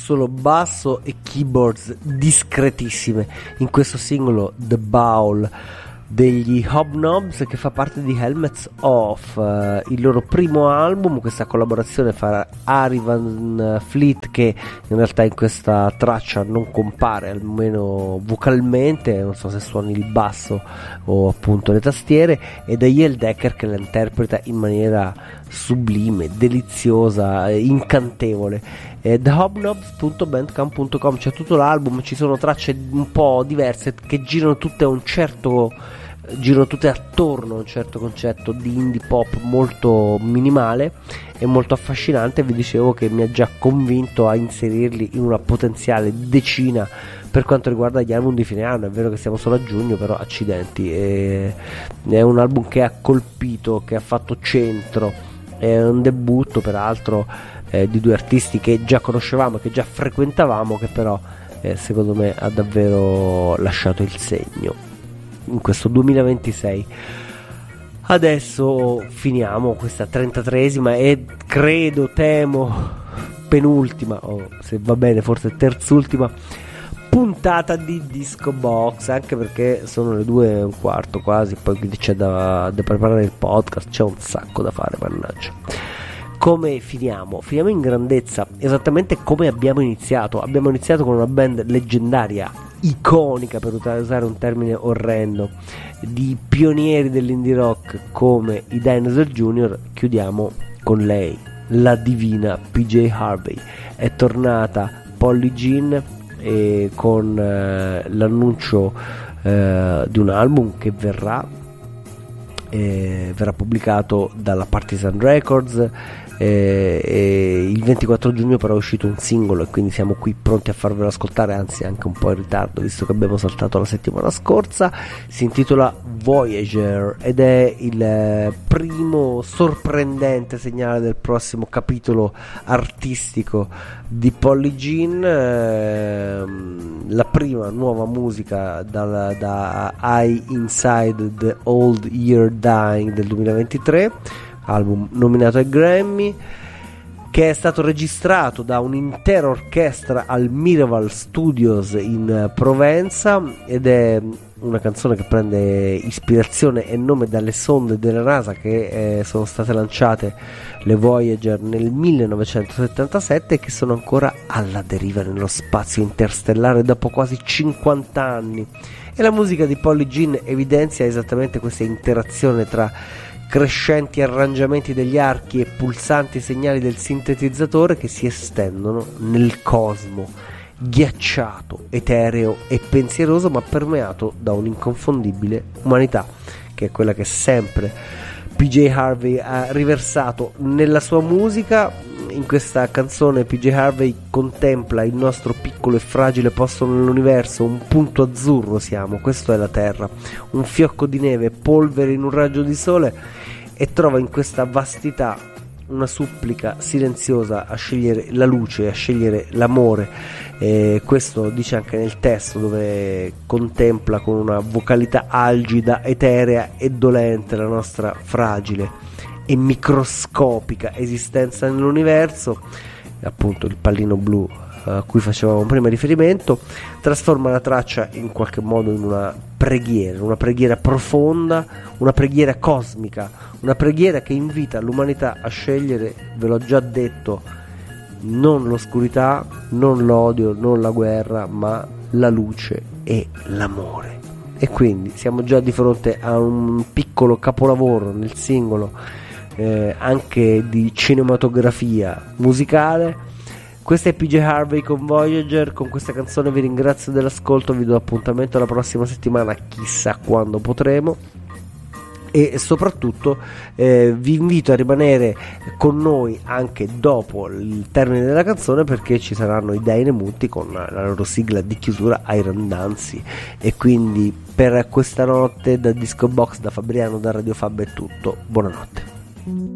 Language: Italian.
solo basso e keyboards discretissime in questo singolo The Bowl degli Hobnobs, che fa parte di Helmets Off, il loro primo album, questa collaborazione fra Ari Van Fleet, che in realtà in questa traccia non compare, almeno vocalmente, non so se suoni il basso o appunto le tastiere, e Daniel Decker che la interpreta in maniera sublime, deliziosa, incantevole. TheHobnobs.bandcamp.com c'è tutto l'album, ci sono tracce un po' diverse che girano tutte attorno a un certo concetto di indie pop molto minimale e molto affascinante. Vi dicevo che mi ha già convinto a inserirli in una potenziale decina per quanto riguarda gli album di fine anno. È vero che siamo solo a giugno, però accidenti, è un album che ha colpito, che ha fatto centro, è un debutto peraltro di due artisti che già conoscevamo, che già frequentavamo, che però secondo me ha davvero lasciato il segno in questo 2026. Adesso finiamo questa 33esima e temo penultima, o se va bene forse terzultima puntata di Disco Box, anche perché sono le 2:15 quasi, poi c'è da preparare il podcast, c'è un sacco da fare, mannaggia. Come finiamo? Finiamo in grandezza, esattamente come abbiamo iniziato. Abbiamo iniziato con una band leggendaria, iconica, per usare un termine orrendo, di pionieri dell'indie rock come i Dinosaur Jr. Chiudiamo con lei, la divina PJ Harvey. È tornata Polly Jean con l'annuncio di un album che verrà pubblicato dalla Partisan Records. Il 24 giugno però è uscito un singolo e quindi siamo qui pronti a farvelo ascoltare, anzi anche un po' in ritardo visto che abbiamo saltato la settimana scorsa. Si intitola Voyager ed è il primo sorprendente segnale del prossimo capitolo artistico di Polly Jean, la prima nuova musica da Eye Inside the Old Year Dying del 2023, album nominato ai Grammy, che è stato registrato da un'intera orchestra al Miraval Studios in Provenza, ed è una canzone che prende ispirazione e nome dalle sonde della NASA che sono state lanciate, le Voyager, nel 1977 e che sono ancora alla deriva nello spazio interstellare dopo quasi 50 anni. E la musica di Polly Jean evidenzia esattamente questa interazione tra crescenti arrangiamenti degli archi e pulsanti segnali del sintetizzatore che si estendono nel cosmo ghiacciato, etereo e pensieroso, ma permeato da un'inconfondibile umanità, che è quella che sempre PJ Harvey ha riversato nella sua musica. In questa canzone PJ Harvey contempla il nostro piccolo e fragile posto nell'universo, un punto azzurro siamo, questo è la Terra, un fiocco di neve, polvere in un raggio di sole, e trova in questa vastità una supplica silenziosa a scegliere la luce, a scegliere l'amore. Questo dice anche nel testo, dove contempla con una vocalità algida, eterea e dolente la nostra fragile e microscopica esistenza nell'universo. Appunto il pallino blu a cui facevamo prima riferimento trasforma la traccia in qualche modo in una preghiera profonda, una preghiera cosmica, una preghiera che invita l'umanità a scegliere, ve l'ho già detto, non l'oscurità, non l'odio, non la guerra, ma la luce e l'amore. E quindi siamo già di fronte a un piccolo capolavoro nel singolo, anche di cinematografia musicale. Questa è PJ Harvey con Voyager. Con questa canzone vi ringrazio dell'ascolto, vi do appuntamento la prossima settimana, chissà quando potremo, e soprattutto vi invito a rimanere con noi anche dopo il termine della canzone, perché ci saranno i Dynamuti con la loro sigla di chiusura Iron Dancy. E quindi per questa notte da Disco Box, da Fabriano, da Radio Fab è tutto, buonanotte.